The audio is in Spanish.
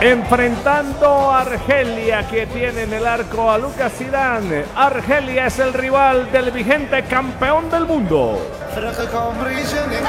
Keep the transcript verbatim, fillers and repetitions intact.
Enfrentando a Argelia, que tiene en el arco a Lucas Zidane. Argelia es el rival del vigente campeón del mundo.